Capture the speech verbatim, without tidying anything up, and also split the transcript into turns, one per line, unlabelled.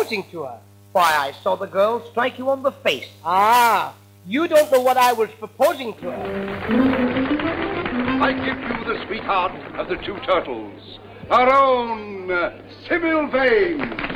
proposing to her?
Why, I saw the girl strike you on the face.
Ah, you don't know what I was proposing to her.
I give you the sweetheart of the two turtles, our own uh, Sybil Vane.